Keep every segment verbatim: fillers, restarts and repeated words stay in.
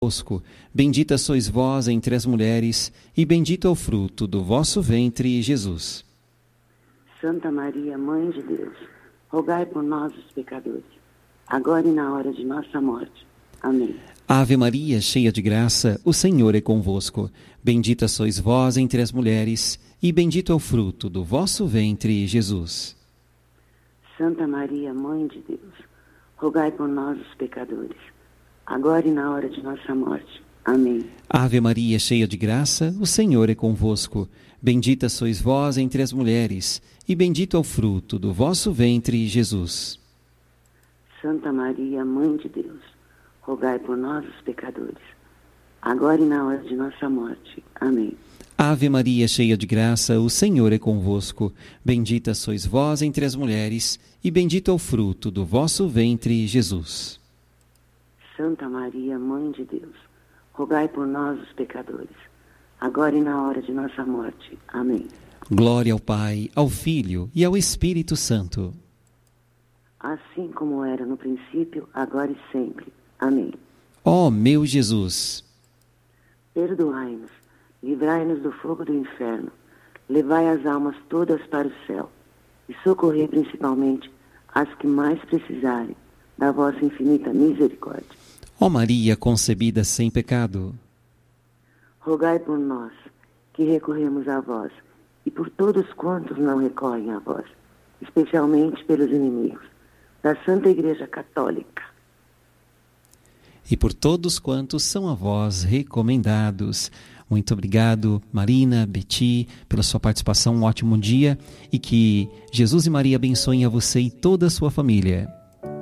convosco. Bendita sois vós entre as mulheres, e bendito é o fruto do vosso ventre, Jesus. Santa Maria, Mãe de Deus, rogai por nós, os pecadores, agora e na hora de nossa morte. Amém. Ave Maria, cheia de graça, o Senhor é convosco. Bendita sois vós entre as mulheres, e bendito é o fruto do vosso ventre, Jesus. Santa Maria, Mãe de Deus, rogai por nós, os pecadores, agora e na hora de nossa morte. Amém. Ave Maria, cheia de graça, o Senhor é convosco. Bendita sois vós entre as mulheres, e bendito é o fruto do vosso ventre, Jesus. Santa Maria, Mãe de Deus, rogai por nós, os pecadores, agora e na hora de nossa morte. Amém. Ave Maria, cheia de graça, o Senhor é convosco. Bendita sois vós entre as mulheres, e bendito é o fruto do vosso ventre, Jesus. Santa Maria, Mãe de Deus, rogai por nós, os pecadores, agora e na hora de nossa morte. Amém. Glória ao Pai, ao Filho e ao Espírito Santo. Assim como era no princípio, agora e sempre. Amém. Ó meu Jesus, perdoai-nos, livrai-nos do fogo do inferno, levai as almas todas para o céu e socorrei principalmente as que mais precisarem da vossa infinita misericórdia. Ó Maria concebida sem pecado, rogai por nós que recorremos a vós e por todos quantos não recorrem a vós, especialmente pelos inimigos da Santa Igreja Católica. E por todos quantos são a vós recomendados. Muito obrigado, Marina, Beti, pela sua participação. Um ótimo dia e que Jesus e Maria abençoem a você e toda a sua família.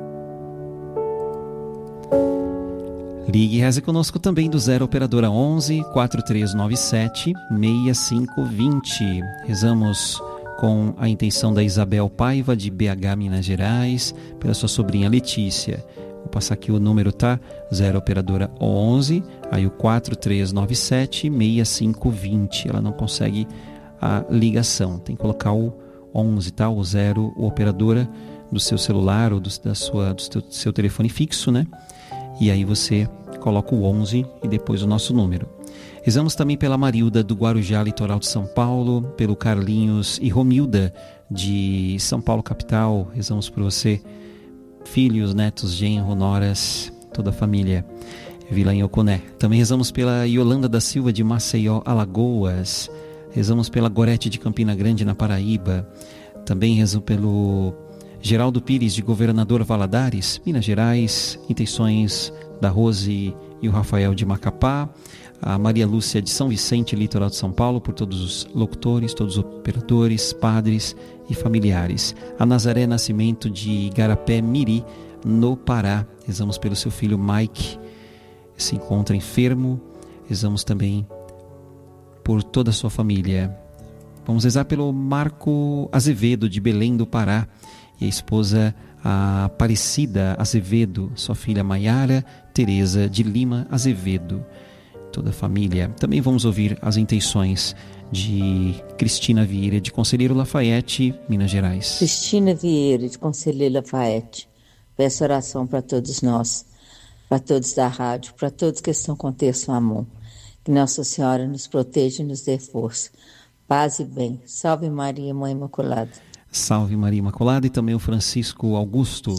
Ligue e reze conosco também do zero operadora onze, quatro três nove sete, seis cinco dois zero. Rezamos com a intenção da Isabel Paiva, de B H, Minas Gerais, pela sua sobrinha Letícia. Vou passar aqui o número, tá? zero operadora onze, aí o quatro três nove sete, seis cinco dois zero. Ela não consegue a ligação. Tem que colocar o onze, tá? O zero, o operadora do seu celular ou do, da sua, do seu, seu telefone fixo, né? E aí você coloca o onze e depois o nosso número. Rezamos também pela Marilda do Guarujá, litoral de São Paulo, pelo Carlinhos e Romilda de São Paulo, capital. Rezamos por você, filhos, netos, genro, noras, toda a família, Vila Inhoconé. Também rezamos pela Yolanda da Silva de Maceió, Alagoas. Rezamos pela Gorete de Campina Grande, na Paraíba. Também rezamos pelo Geraldo Pires de Governador Valadares, Minas Gerais. Intenções da Rose e o Rafael de Macapá. A Maria Lúcia de São Vicente, litoral de São Paulo, por todos os locutores, todos os operadores, padres e familiares. A Nazaré Nascimento de Igarapé Miri, no Pará. Rezamos pelo seu filho Mike, que se encontra enfermo. Rezamos também por toda a sua família. Vamos rezar pelo Marco Azevedo, de Belém do Pará, e a esposa a Aparecida Azevedo, sua filha Maiara Tereza de Lima Azevedo, toda a família. Também vamos ouvir as intenções de Cristina Vieira, de Conselheiro Lafayette, Minas Gerais. Cristina Vieira, de Conselheiro Lafayette, peço oração para todos nós, para todos da rádio, para todos que estão com terço à mão. Que Nossa Senhora nos proteja e nos dê força, paz e bem. Salve Maria, Mãe Imaculada. Salve Maria Imaculada. E também o Francisco Augusto.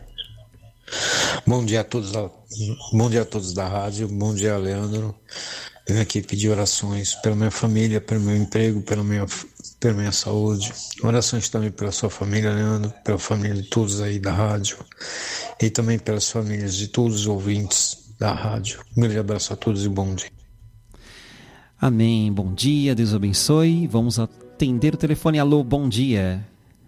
Bom dia a todos da, bom dia a todos da rádio, bom dia, Leandro. Venho aqui pedir orações pela minha família, pelo meu emprego, pela minha, pela minha saúde. Orações também pela sua família, Leandro, pela família de todos aí da rádio e também pelas famílias de todos os ouvintes da rádio. Um grande abraço a todos e bom dia. Amém, bom dia, Deus abençoe. Vamos atender o telefone. Alô, bom dia.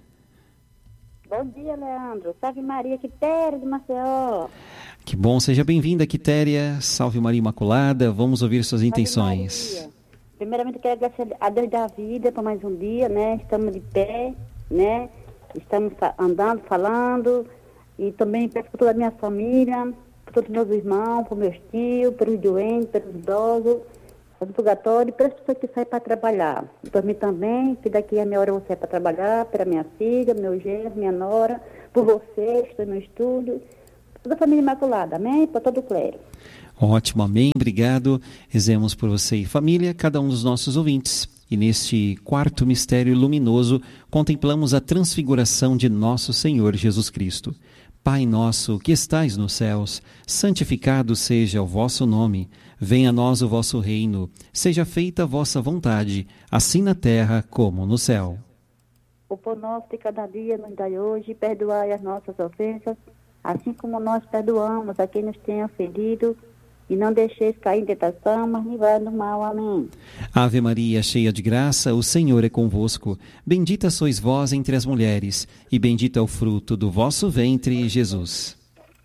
Bom dia, Leandro. Salve Maria, Quitéria de Maceió. Que bom, seja bem-vinda, Quitéria. Salve Maria Imaculada. Vamos ouvir suas Salve intenções. Maria. Primeiramente, eu quero agradecer a Deus da vida por mais um dia, né? Estamos de pé, né? Estamos andando, falando. E também peço por toda a minha família, por todos os meus irmãos, por meus tios, pelos doentes, pelos idosos, do purgatório, e pelas pessoas que saem para trabalhar. E por mim também, que daqui a meia hora eu vou sair para trabalhar, pela minha filha, meu genro, minha nora, por vocês, estou no estúdio, toda a família Imaculada, amém? Para todo o clero. Ótimo, amém, obrigado. Rezemos por você e família, cada um dos nossos ouvintes. E neste quarto mistério luminoso, contemplamos a transfiguração de nosso Senhor Jesus Cristo. Pai nosso, que estais nos céus, santificado seja o vosso nome. Venha a nós o vosso reino. Seja feita a vossa vontade, assim na terra como no céu. O pão nosso de cada dia nos dai hoje, e perdoai as nossas ofensas, assim como nós perdoamos a quem nos tem ofendido. E não deixeis cair em tentação, mas livrai-nos do mal. Amém. Ave Maria, cheia de graça, o Senhor é convosco. Bendita sois vós entre as mulheres, e bendito é o fruto do vosso ventre, Jesus.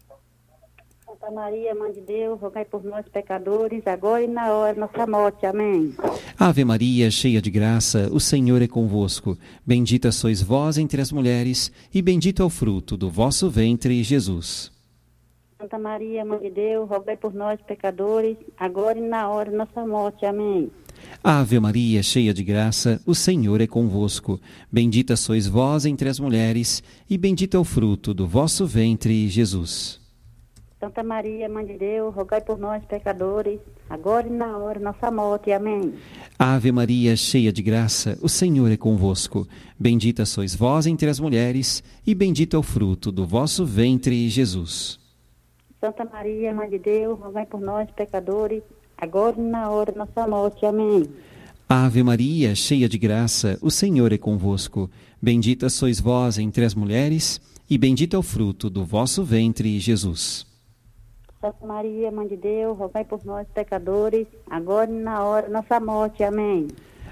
Santa Maria, Mãe de Deus, rogai por nós, pecadores, agora e na hora de nossa morte. Amém. Ave Maria, cheia de graça, o Senhor é convosco. Bendita sois vós entre as mulheres, e bendito é o fruto do vosso ventre, Jesus. Santa Maria, Mãe de Deus, rogai por nós, pecadores, agora e na hora de nossa morte. Amém. Ave Maria, cheia de graça, o Senhor é convosco. Bendita sois vós entre as mulheres, e bendito é o fruto do vosso ventre, Jesus. Santa Maria, Mãe de Deus, rogai por nós, pecadores, agora e na hora de nossa morte. Amém. Ave Maria, cheia de graça, o Senhor é convosco. Bendita sois vós entre as mulheres, e bendito é o fruto do vosso ventre, Jesus. Santa Maria, Mãe de Deus, rogai por nós, pecadores, agora e na hora de nossa morte. Amém. Ave Maria, cheia de graça, o Senhor é convosco. Bendita sois vós entre as mulheres, e bendito é o fruto do vosso ventre, Jesus. Santa Maria, Mãe de Deus, rogai por nós, pecadores, agora e na hora de nossa morte. Amém.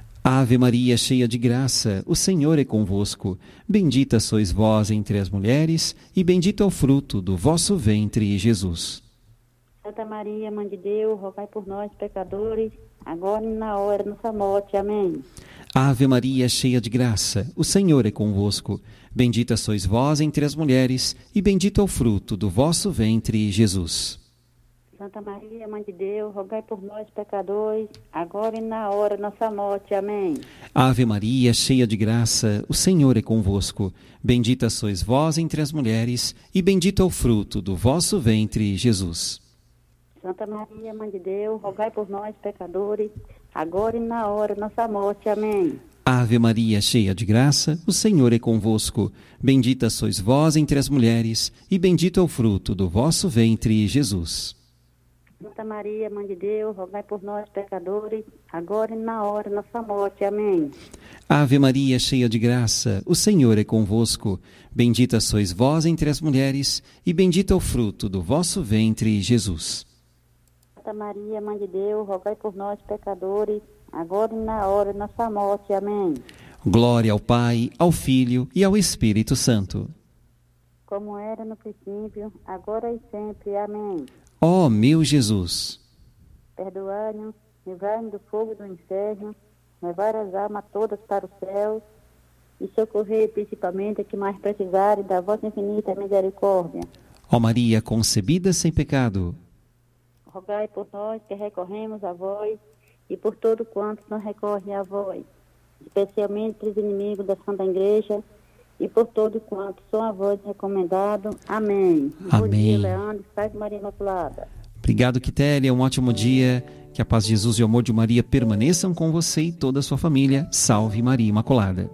Ave Maria, cheia de graça, o Senhor é convosco. Bendita sois vós entre as mulheres, e bendito é o fruto do vosso ventre, Jesus. Santa Maria, Mãe de Deus, rogai por nós, pecadores, agora e na hora de nossa morte. Amém. Ave Maria, cheia de graça, o Senhor é convosco. Bendita sois vós entre as mulheres, e bendito é o fruto do vosso ventre, Jesus. Santa Maria, Mãe de Deus, rogai por nós, pecadores, agora e na hora de nossa morte. Amém. Ave Maria, cheia de graça, o Senhor é convosco. Bendita sois vós entre as mulheres, e bendito é o fruto do vosso ventre, Jesus. Santa Maria, Mãe de Deus, rogai por nós, pecadores, agora e na hora de nossa morte. Amém. Ave Maria, cheia de graça, o Senhor é convosco. Bendita sois vós entre as mulheres, e bendito é o fruto do vosso ventre, Jesus. Santa Maria, Mãe de Deus, rogai por nós, pecadores, agora e na hora de nossa morte. Amém. Ave Maria, cheia de graça, o Senhor é convosco. Bendita sois vós entre as mulheres, e bendito é o fruto do vosso ventre, Jesus. Santa Maria, Mãe de Deus, rogai por nós, pecadores, agora e na hora de nossa morte. Amém. Glória ao Pai, ao Filho e ao Espírito Santo. Como era no princípio, agora e sempre. Amém. Ó meu Jesus, perdoai-nos, livrai-nos do fogo do inferno, levai as almas todas para o céu e socorrei principalmente a que mais precisarem da vossa infinita misericórdia. Ó Maria concebida sem pecado, rogai por nós que recorremos a vós e por todo quanto não recorre a vós, especialmente para os inimigos da Santa Igreja e por todo quanto são a vós recomendado. Amém. Amém. Bom dia, Leandro, Pai de Maria Imaculada. Obrigado, Quitélia. Um ótimo dia. Que a paz de Jesus e o amor de Maria permaneçam com você e toda a sua família. Salve Maria Imaculada.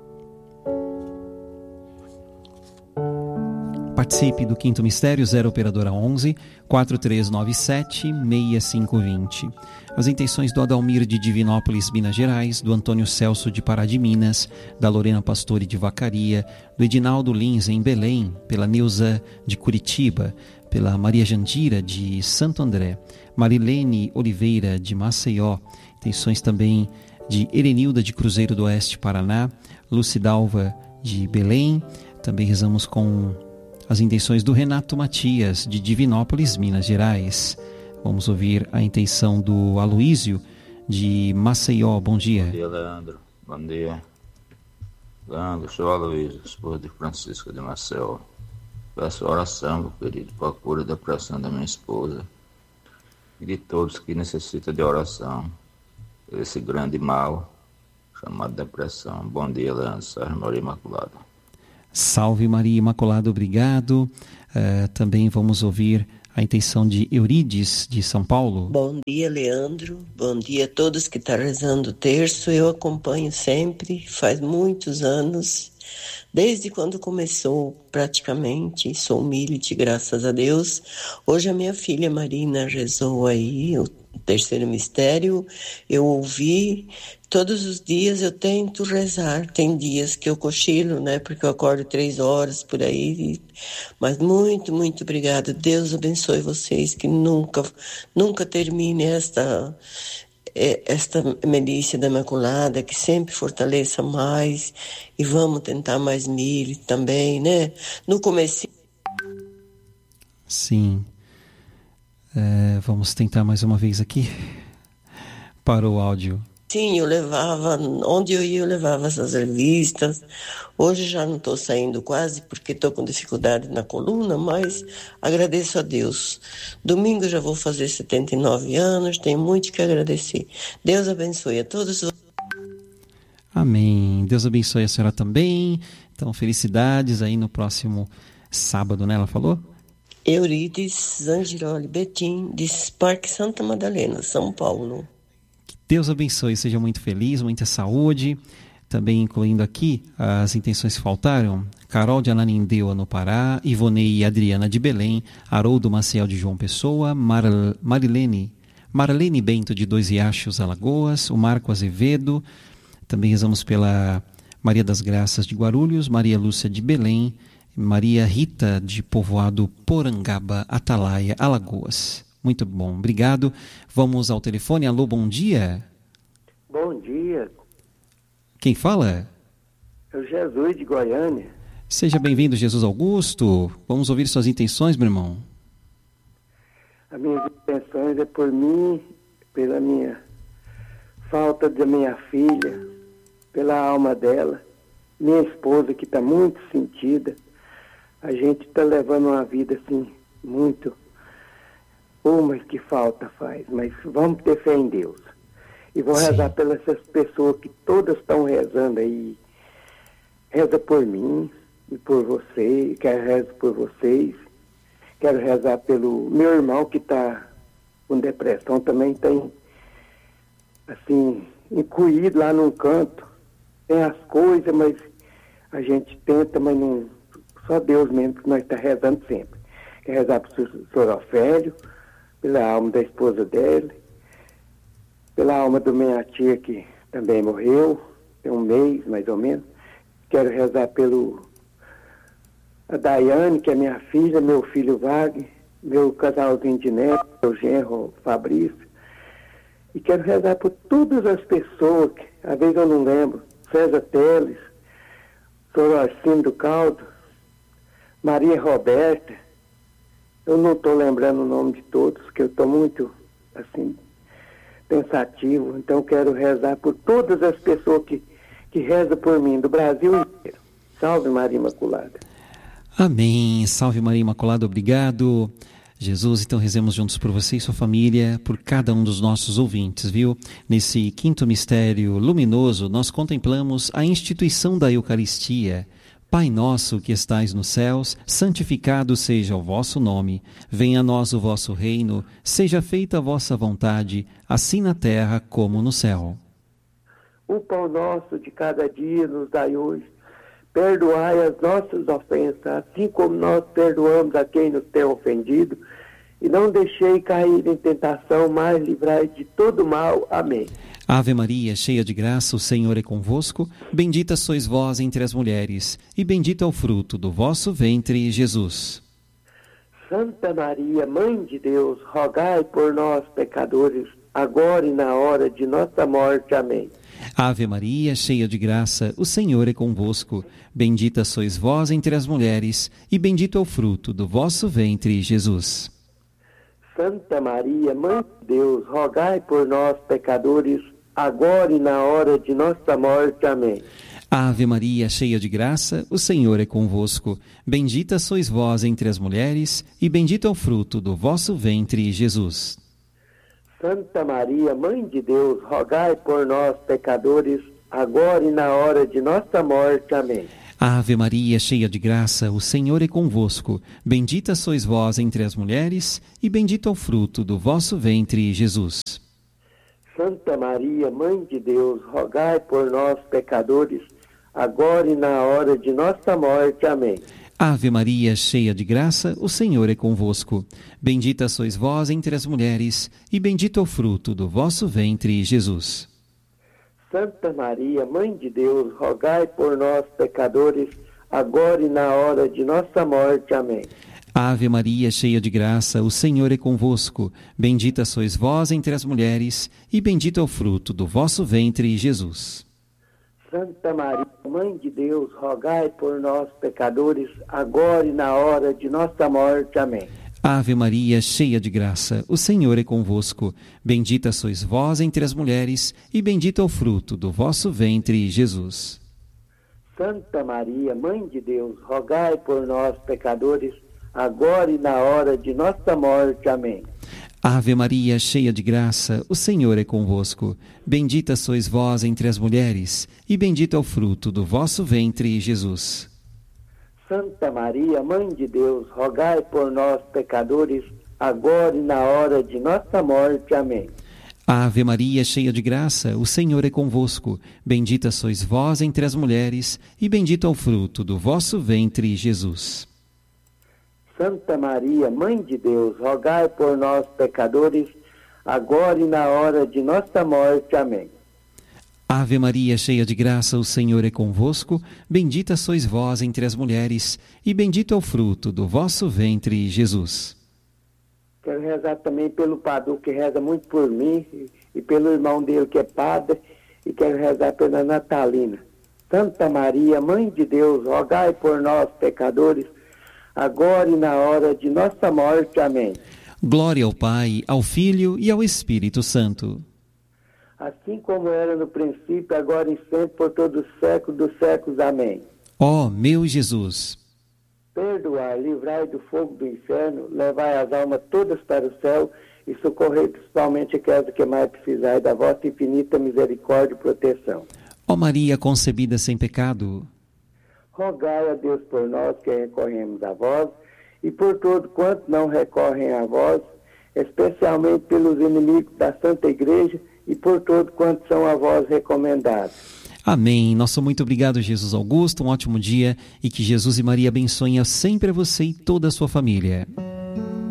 Participe do Quinto Mistério, zero Operadora onze, quatro três nove sete, seis cinco dois zero. As intenções do Adalmir de Divinópolis, Minas Gerais, do Antônio Celso de Pará de Minas, da Lorena Pastore de Vacaria, do Edinaldo Lins em Belém, pela Neuza de Curitiba, pela Maria Jandira de Santo André, Marilene Oliveira de Maceió, intenções também de Erenilda de Cruzeiro do Oeste, Paraná, Lucidalva de Belém. Também rezamos com as intenções do Renato Matias, de Divinópolis, Minas Gerais. Vamos ouvir a intenção do Aloísio, de Maceió. Bom dia. Bom dia, Leandro. Bom dia. Leandro, sou Aloísio, esposa de Francisco de Maceió. Peço oração, meu querido, para a cura da pressão da minha esposa e de todos que necessitam de oração por esse grande mal chamado depressão. Bom dia, Leandro. Salve Maria Imaculada. Salve Maria Imaculada, obrigado. Uh, também vamos ouvir a intenção de Eurides, de São Paulo. Bom dia, Leandro. Bom dia a todos que estão rezando o terço. Eu acompanho sempre, faz muitos anos, desde quando começou praticamente. Sou humilde, graças a Deus. Hoje a minha filha Marina rezou aí o terceiro mistério. Eu ouvi. Todos os dias eu tento rezar. Tem dias que eu cochilo, né? Porque eu acordo três horas por aí. Mas muito, muito obrigada. Deus abençoe vocês. Que nunca, nunca termine esta, esta milícia da Imaculada. Que sempre fortaleça mais. E vamos tentar mais mil também, né? No começo. Sim. É, vamos tentar mais uma vez aqui. Para o áudio. Sim, eu levava, onde eu ia eu levava essas revistas. Hoje já não estou saindo quase porque estou com dificuldade na coluna, mas agradeço a Deus. Domingo já vou fazer setenta e nove anos, tenho muito que agradecer. Deus abençoe a todos. Amém. Deus abençoe a senhora também. Então, felicidades aí no próximo sábado, né? Ela falou? Eurides Zangiroli Betim, de Parque Santa Madalena, São Paulo. Deus abençoe, seja muito feliz, muita saúde. Também incluindo aqui as intenções que faltaram. Carol de Ananindeua, no Pará, Ivonei e Adriana de Belém, Haroldo Maciel de João Pessoa, Mar... Marilene, Marlene Bento de Dois Riachos, Alagoas, o Marco Azevedo. Também rezamos pela Maria das Graças de Guarulhos, Maria Lúcia de Belém, Maria Rita de Povoado Porangaba, Atalaia, Alagoas. Muito bom, obrigado. Vamos ao telefone. Alô, bom dia. Bom dia. Quem fala? É o Jesus de Goiânia. Seja bem-vindo, Jesus Augusto. Vamos ouvir suas intenções, meu irmão. As minhas intenções é por mim, pela minha falta da minha filha, pela alma dela, minha esposa que está muito sentida. A gente está levando uma vida assim, muito... Oh, mas que falta faz, mas vamos ter fé em Deus. E vou Sim. rezar pelas pessoas que todas estão rezando aí. Reza por mim e por você, quero rezar por vocês. Quero rezar pelo meu irmão que está com depressão, também tem, assim, incluído lá num canto. Tem as coisas, mas a gente tenta, mas não... Só Deus mesmo que nós está rezando sempre. Quero rezar para o senhor Ofélio, pela alma da esposa dele, pela alma do minha tia que também morreu, tem um mês mais ou menos. Quero rezar pelo a Daiane, que é minha filha, meu filho Wagner, meu casalzinho de neto, meu genro Fabrício. E quero rezar por todas as pessoas, que às vezes eu não lembro, César Teles, Sr. Orsino do Caldo, Maria Roberta. Eu não estou lembrando o nome de todos, porque eu estou muito, assim, pensativo. Então, quero rezar por todas as pessoas que, que rezam por mim, do Brasil inteiro. Salve Maria Imaculada. Amém. Salve Maria Imaculada, obrigado. Jesus, então rezemos juntos por você e sua família, por cada um dos nossos ouvintes, viu? Nesse quinto mistério luminoso, nós contemplamos a instituição da Eucaristia. Pai nosso que estais nos céus, santificado seja o vosso nome. Venha a nós o vosso reino, seja feita a vossa vontade, assim na terra como no céu. O pão nosso de cada dia nos dai hoje. Perdoai as nossas ofensas, assim como nós perdoamos a quem nos tem ofendido. E não deixei cair em tentação, mas livrai de todo mal. Amém. Ave Maria, cheia de graça, o Senhor é convosco. Bendita sois vós entre as mulheres, e bendito é o fruto do vosso ventre, Jesus. Santa Maria, Mãe de Deus, rogai por nós, pecadores, agora e na hora de nossa morte. Amém. Ave Maria, cheia de graça, o Senhor é convosco. Bendita sois vós entre as mulheres, e bendito é o fruto do vosso ventre, Jesus. Santa Maria, Mãe de Deus, rogai por nós, pecadores, agora e na hora de nossa morte. Amém. Ave Maria, cheia de graça, o Senhor é convosco. Bendita sois vós entre as mulheres, e bendito é o fruto do vosso ventre, Jesus. Santa Maria, Mãe de Deus, rogai por nós, pecadores, agora e na hora de nossa morte. Amém. Ave Maria, cheia de graça, o Senhor é convosco. Bendita sois vós entre as mulheres, e bendito é o fruto do vosso ventre, Jesus. Santa Maria, Mãe de Deus, rogai por nós, pecadores, agora e na hora de nossa morte. Amém. Ave Maria, cheia de graça, o Senhor é convosco. Bendita sois vós entre as mulheres, e bendito é o fruto do vosso ventre, Jesus. Santa Maria, Mãe de Deus, rogai por nós, pecadores, agora e na hora de nossa morte. Amém. Ave Maria, cheia de graça, o Senhor é convosco. Bendita sois vós entre as mulheres, e bendito é o fruto do vosso ventre, Jesus. Santa Maria, Mãe de Deus, rogai por nós, pecadores, agora e na hora de nossa morte. Amém. Ave Maria, cheia de graça, o Senhor é convosco. Bendita sois vós entre as mulheres, e bendito é o fruto do vosso ventre, Jesus. Santa Maria, Mãe de Deus, rogai por nós, pecadores, agora e na hora de nossa morte. Amém. Ave Maria, cheia de graça, o Senhor é convosco. Bendita sois vós entre as mulheres, e bendito é o fruto do vosso ventre, Jesus. Santa Maria, Mãe de Deus, rogai por nós, pecadores, agora e na hora de nossa morte. Amém. Ave Maria, cheia de graça, o Senhor é convosco. Bendita sois vós entre as mulheres, e bendito é o fruto do vosso ventre, Jesus. Santa Maria, Mãe de Deus, rogai por nós, pecadores, agora e na hora de nossa morte. Amém. Ave Maria, cheia de graça, o Senhor é convosco. Bendita sois vós entre as mulheres, e bendito é o fruto do vosso ventre, Jesus. Quero rezar também pelo Padu, que reza muito por mim, e pelo irmão dele, que é padre, e quero rezar pela Natalina. Santa Maria, Mãe de Deus, rogai por nós, pecadores, agora e na hora de nossa morte. Amém. Glória ao Pai, ao Filho e ao Espírito Santo. Assim como era no princípio, agora e sempre, por todo o século dos séculos. Amém. Ó meu Jesus, perdoai, livrai do fogo do inferno, levai as almas todas para o céu e socorrei principalmente aquelas que mais precisarem da vossa infinita misericórdia e proteção. Ó Maria concebida sem pecado, rogai a Deus por nós que recorremos a vós e por todo quanto não recorrem a vós, especialmente pelos inimigos da Santa Igreja e por todo quanto são a vós recomendados. Amém. Nosso muito obrigado, Jesus Augusto. Um ótimo dia e que Jesus e Maria abençoem sempre a você e toda a sua família.